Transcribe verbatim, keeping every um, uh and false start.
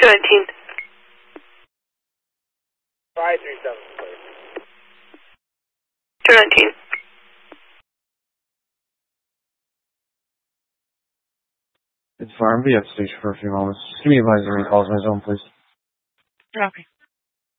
two nineteen. five three seven, please. two nineteen. It's fine. I'll be at the station for a few moments. Just give me advisory calls on my zone, please. Okay.